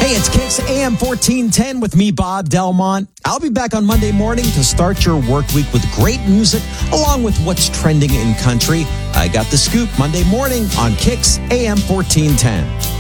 Hey, it's Kicks AM 1410 with me, Bob Delmont. I'll be back on Monday morning to start your work week with great music, along with what's trending in country. I got the scoop Monday morning on Kicks AM 1410.